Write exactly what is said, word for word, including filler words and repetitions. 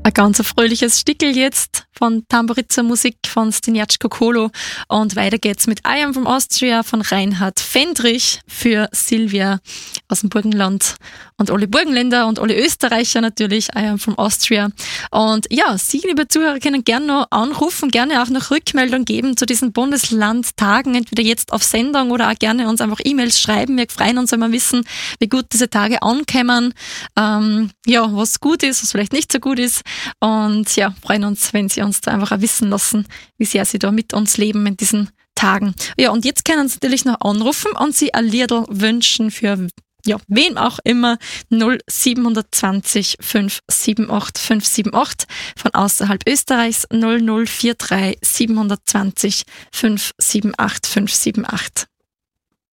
Ein ganz fröhliches Stickel jetzt von Tamburiza Musik von Stiniatschko Kolo. Und weiter geht's mit I Am From Austria von Reinhard Fendrich für Silvia aus dem Burgenland und alle Burgenländer und alle Österreicher natürlich. I Am From Austria. Und ja, Sie, liebe Zuhörer, können gerne noch anrufen, gerne auch noch Rückmeldung geben zu diesen Bundeslandtagen, entweder jetzt auf Sendung oder auch gerne uns einfach E-Mails schreiben. Wir freuen uns, wenn wir wissen, wie gut diese Tage ankommen, ähm, ja, was gut ist, was vielleicht nicht so gut ist. Und ja, freuen uns, wenn Sie uns da einfach auch wissen lassen, wie sehr Sie da mit uns leben in diesen Tagen. Ja, und jetzt können Sie natürlich noch anrufen und Sie ein Liedl wünschen für, ja, wen auch immer, null sieben zwei null fünf sieben acht fünf sieben acht von außerhalb Österreichs null null vier drei sieben zwei null fünf sieben acht fünf sieben acht.